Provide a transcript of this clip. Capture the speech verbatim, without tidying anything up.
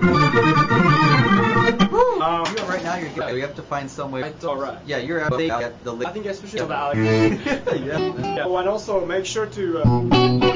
Um, right now you're good. We have to find some way. It's alright. Yeah, you're at the, at the I think especially yeah. the Alex. yeah. Oh, and also make sure to. Uh